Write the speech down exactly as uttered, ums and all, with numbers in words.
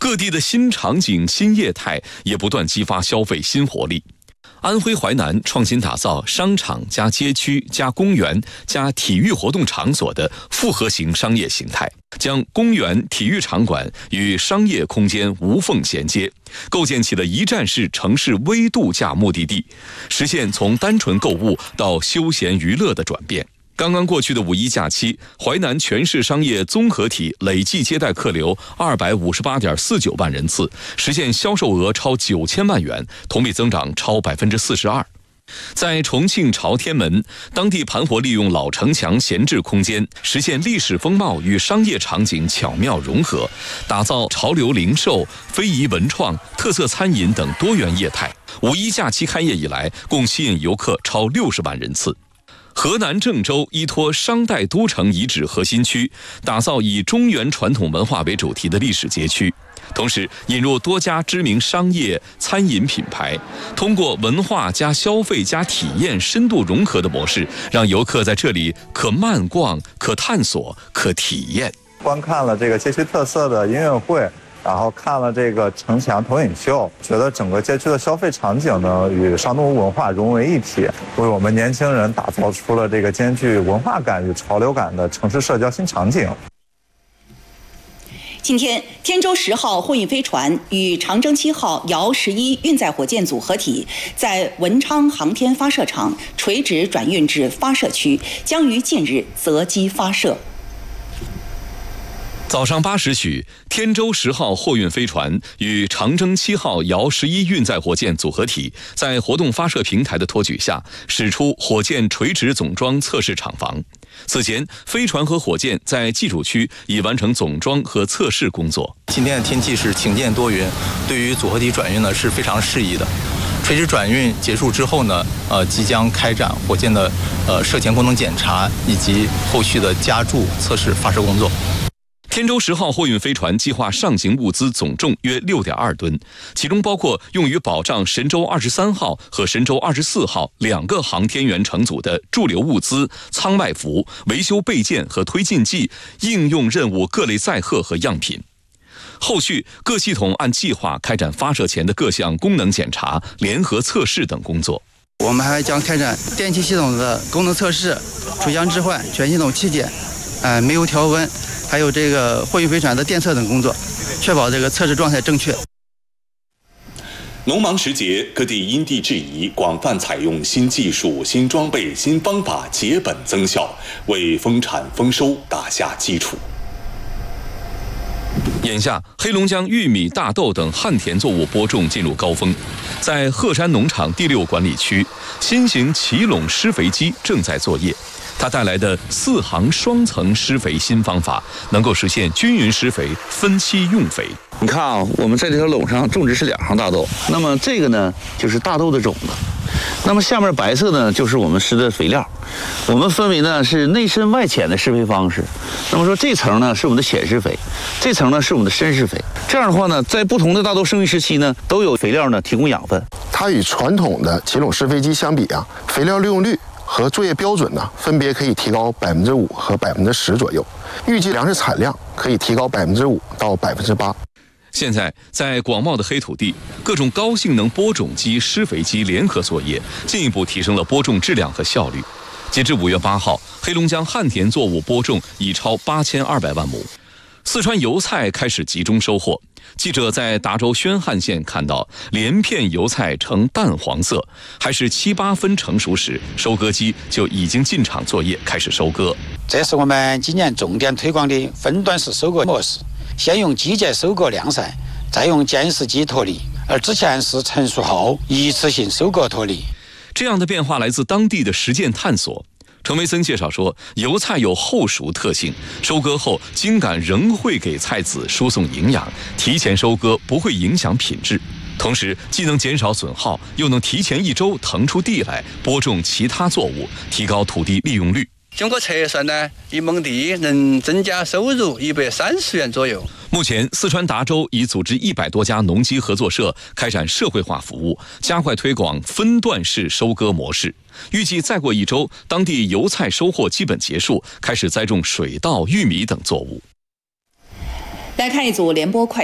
各地的新场景、新业态也不断激发消费新活力。安徽淮南创新打造商场加街区加公园加体育活动场所的复合型商业形态，将公园、体育场馆与商业空间无缝衔接，构建起了一站式城市微度假目的地，实现从单纯购物到休闲娱乐的转变。刚刚过去的五一假期，淮南全市商业综合体累计接待客流二百五十八点四九万人次，实现销售额超九千万元，同比增长超百分之四十二。在重庆朝天门，当地盘活利用老城墙闲置空间，实现历史风貌与商业场景巧妙融合，打造潮流零售、非遗文创、特色餐饮等多元业态。五一假期开业以来，共吸引游客超六十万人次。河南郑州依托商代都城遗址核心区，打造以中原传统文化为主题的历史街区，同时引入多家知名商业、餐饮品牌，通过文化加消费加体验深度融合的模式，让游客在这里可慢逛、可探索、可体验。 观看了这个街区特色的音乐会，然后看了这个城墙投影秀，觉得整个街区的消费场景呢与商都文化融为一体，为我们年轻人打造出了这个兼具文化感与潮流感的城市社交新场景。 今天，天舟十号货运飞船与长征七号遥十一运载火箭组合体在文昌航天发射场垂直转运至发射区，将于近日择机发射。 早上八时许，天舟十号货运飞船与长征七号遥十一运载火箭组合体在活动发射平台的托举下，驶出火箭垂直总装测试厂房。此前，飞船和火箭在技术区已完成总装和测试工作。 今天的天气是晴间多云，对于组合体转运呢是非常适宜的。垂直转运结束之后呢，呃，即将开展火箭的呃射前功能检查以及后续的加注测试发射工作。 天舟十号货运飞船计划上行物资总重约六点二吨，其中包括用于保障神舟二十三号和神舟二十四号两个航天员乘组的驻留物资、舱外服、维修备件和推进剂、应用任务各类载荷和样品。后续各系统按计划开展发射前的各项功能检查、联合测试等工作。 我们还将开展电气系统的功能测试、出箱置换、全系统气检、呃煤油调温，还有这个货运飞船的电测等工作，确保这个测试状态正确。 农忙时节，各地因地制宜，广泛采用新技术、新装备、新方法，节本增效，为丰产丰收打下基础。 眼下，黑龙江玉米、大豆等旱田作物播种进入高峰。在鹤山农场第六管理区，新型齐垄施肥机正在作业。它带来的四行双层施肥新方法，能够实现均匀施肥、分期用肥。 你看啊，我们在这条垄上种植是两行大豆，那么这个呢就是大豆的种子，那么下面白色呢就是我们施的肥料。我们分为呢是内深外浅的施肥方式。那么说这层呢是我们的浅施肥，这层呢是我们的深施肥。这样的话呢，在不同的大豆生育时期呢，都有肥料呢提供养分。 它与传统的齐垄施肥机相比啊，肥料利用率和作业标准呢，分别可以提高百分之五和百分之十左右，预计粮食产量可以提高百分之五到百分之八。 现在，在广袤的黑土地，各种高性能播种机、施肥机联合作业，进一步提升了播种质量和效率。截至五月八号，黑龙江旱田作物播种已超八千二百万亩。四川油菜开始集中收获。记者在达州宣汉县看到，连片油菜呈淡黄色，还是七八分成熟时，收割机就已经进场作业，开始收割。 这是我们今年重点推广的分段式收割模式，先用机械收割晾晒，再用监视机脱粒，而之前是成熟后一次性收割脱粒。 这样的变化来自当地的实践探索。陈维森介绍说，油菜有后熟特性，收割后茎秆仍会给菜籽输送营养，提前收割不会影响品质，同时既能减少损耗，又能提前一周腾出地来播种其他作物，提高土地利用率。 经过测算呢，一亩地能增加收入一百三十元左右。 目前，四川达州已组织一百多家农机合作社开展社会化服务，加快推广分段式收割模式。预计再过一周，当地油菜收获基本结束，开始栽种水稻、玉米等作物。 来看一组联播快